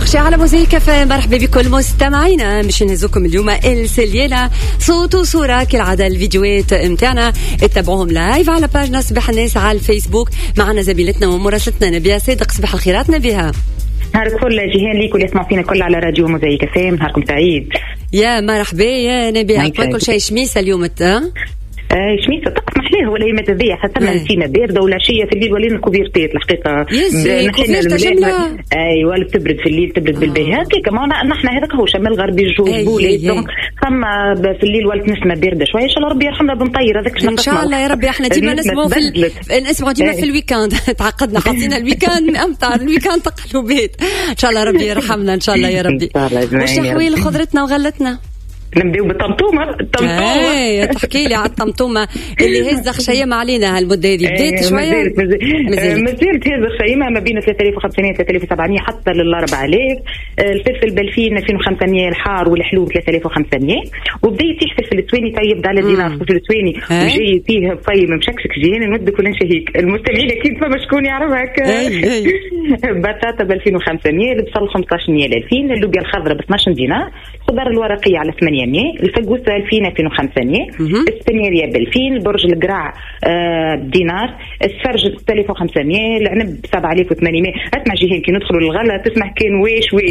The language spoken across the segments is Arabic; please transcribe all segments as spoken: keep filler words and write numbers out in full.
مارشي على موزيك فام. مرحبا بكل مستمعينا. مش نهزكم اليوم السليانة صوت وصورة كالعادة. الفيديوهات متاعنا اتبعوهم لايف على باجنا صباح الناس على الفيسبوك. معنا زميلتنا ومراسلتنا نبيها صادق. صباح الخيرات نبيها. نهارك فل جيهان ليك واللي يسمع فينا كل على راديو موزيك فام. نهاركم سعيد. يا مرحبا يا نبيها. كل شيء شميسة اليوم انت آه شميسة طقس محليه ولا يمت ذي حتى نسينا باردة ولا شيء في الليل ولينا كوفيرتات الحقيقة. نحن الملاك أيوة تبرد في الليل تبرد بالبيه هكا كمان نحن هذاك هو شمال غربي الجو بولي دونك ثم في الليل ولت نسمة باردة شوية. إن شاء الله ربي يرحمنا بنطير هذاك إن شاء الله يا ربي. إحنا ديما نسمعوا في نسمعوا ديما في الويكاند تعقدنا حطينا الويكاند أمطار الويكاند تقلبات. إن شاء الله ربي يرحمنا إن شاء الله يا ربي. وش تحويل خضرتنا وغلتنا؟ نبداو بالطمطومه. الطمطومه ايه تحكي لي على الطمطومه اللي هزه خشيمه علينا هالمده هذه. بديت شويه مازالت هزه خشيمه ما بين ثلاثة آلاف وخمسمية ثلاثة آلاف وسبعمية حتى لل أربعة آلاف. الفلفل بلفين ألفين وخمسمية الحار والحلو ثلاثة آلاف وخمسمية. وبدا يطيح فلفل السويني طيب على دينار. الفلفل السويني وجاي فيه طيب مشكشك جينا نودك ولا نشهيك المستمعين اكيد فما شكون يعرف هكا. بطاطا ب ألفين وخمسمية. البصل خمسطاش ل ألفين. اللوبيا الخضراء ب اثناش دينار. الخضار الورقيه على ثمانمية. الفقوسة ألفين ألفين وخمسمية. السبانيريا بألفين. البرج القراع آه دينار. السرج ستة آلاف وخمسمية. العنب سبعة آلاف وثمانمية. اسمع جيهان كي ندخلوا للغلا تسمع كان ويش ويش.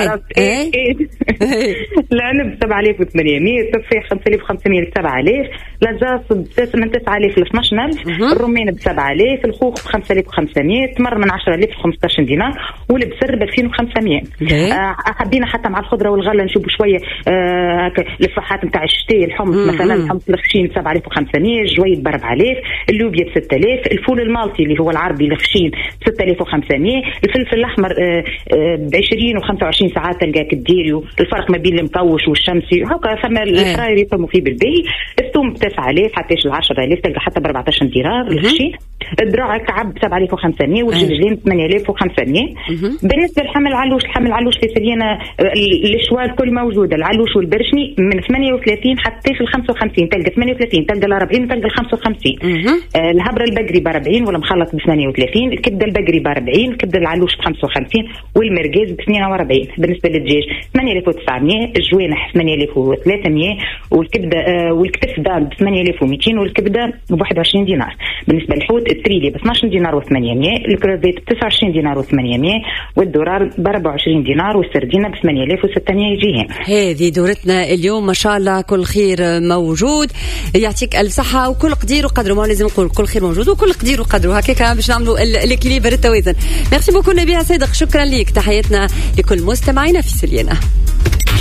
العنب سبعة آلاف وثمانمية. التفاح خمسة آلاف وخمسمية ل سبعة آلاف. لازاس من تسعة آلاف ل اثناش ألف. الرمان ب سبعة آلاف. الخوخ ب خمسة آلاف وخمسمية. التمر من عشرة آلاف ل خمسطاش دينار. والبسر ب ألفين وخمسمية. آه حبينا حتى مع الخضره والغله نشوفوا شويه آه الفحات نتاع الشتاء. الحمص مثلا الحمص الخشين سبعة آلاف وخمسمية. الجويد ب أربعة آلاف. اللوبيا ب ستة آلاف. الفول المالتي اللي هو العربي الخشين ب ستة آلاف وخمسمية. الفلفل الاحمر ب عشرين وخمسة وعشرين ساعات تلقاك الديريو. الفرق ما بين المقوش والشمسي هكا فما الفراير يفهموا فيه بالباهي. الثوم ب تسعة آلاف حتى ل عشرة آلاف تلقى حتى ب أربعطاش دينار الخشين. الدراع الكعب ب سبعة آلاف وخمسمية. والجلجلين ثمانية آلاف وخمسمية. بالنسبه للحمل العلوش الحمل العلوش في سليانه الشوال كل موجوده. العلوش والبرشني من ثمانية وثلاثين حتى في ال خمسة وخمسين. تلقى ثمانية وثلاثين تلقى ال أربعين تلقى ال خمسة وخمسين. آه الهبره البقري ب أربعين ولا مخلط ب ثمانية وثلاثين. الكبده البقري ب أربعين. الكبده العلوش ب خمسة وخمسين. والمرقاز ب اثنين وأربعين. بالنسبه للدجاج ثمانية آلاف وتسعمية. الجوانح ثمانية آلاف وثلاثمية. والكبده آه والكتف دال ب ثمانية آلاف ومئتين. والكبده ب واحد وعشرين دينار. بالنسبه للحوت التريلي ب اثناش دينار وثمانمية. الكروزيت ب تسعة وعشرين دينار وثمانمية. والدولار ب أربعة وعشرين دينار. والسردينه ب ثمانية آلاف وستمية جيهان. هذه دورتنا اليوم ما شاء الله. كل خير موجود. يعطيك الف صحه وكل قدير وقدره. ما لازم نقول كل خير موجود وكل قدير وقدره هكاك باش نعملوا الكليبر التوازن. ميرسي بوكو نبيها صادق. شكرا ليك. تحياتنا لكل مستمعينا في سليانه.